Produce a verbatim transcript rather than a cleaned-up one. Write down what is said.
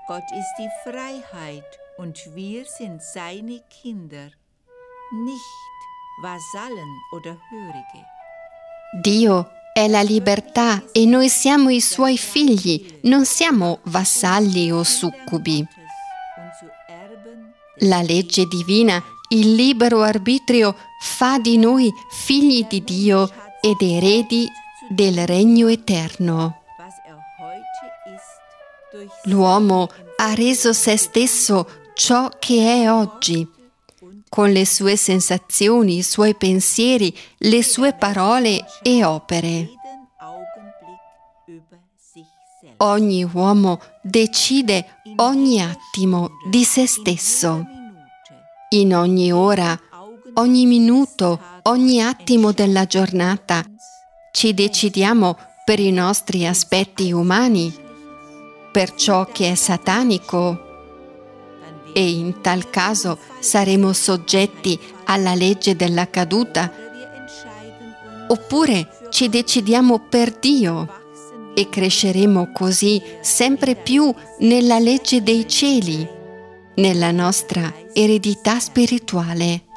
Gott ist die Freiheit und wir sind seine Kinder, nicht Vasallen oder Hörige. Dio è la libertà e noi siamo i suoi figli, non siamo vassalli o succubi. La legge divina, il libero arbitrio, fa di noi figli di Dio ed eredi del regno eterno. L'uomo ha reso se stesso ciò che è oggi, con le sue sensazioni, i suoi pensieri, le sue parole e opere. Ogni uomo decide ogni attimo di se stesso. In ogni ora, ogni minuto, ogni attimo della giornata ci decidiamo per i nostri aspetti umani, per ciò che è satanico, e in tal caso saremo soggetti alla legge della caduta, oppure ci decidiamo per Dio e cresceremo così sempre più nella legge dei cieli, nella nostra eredità spirituale.